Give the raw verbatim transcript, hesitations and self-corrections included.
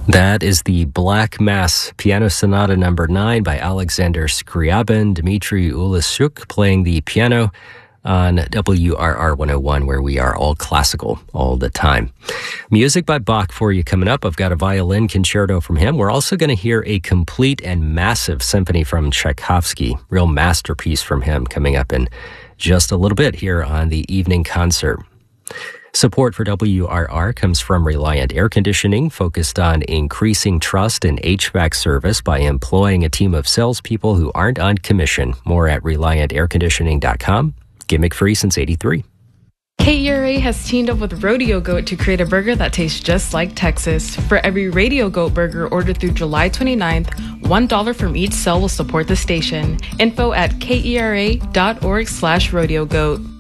That is the Black Mass Piano Sonata number nine by Alexander Scriabin, Dmitry Ulysyuk playing the piano on W R R one oh one, where we are all classical all the time. Music by Bach for you coming up. I've got a violin concerto from him. We're also going to hear a complete and massive symphony from Tchaikovsky, real masterpiece from him, coming up in just a little bit here on the evening concert. Support for W R R comes from Reliant Air Conditioning, focused on increasing trust in H V A C service by employing a team of salespeople who aren't on commission. More at reliant air conditioning dot com. Gimmick free since eighty-three. K E R A has teamed up with Rodeo Goat to create a burger that tastes just like Texas. For every Radio Goat burger ordered through July twenty-ninth, one dollar from each sale will support the station. Info at kera dot org slash rodeo goat.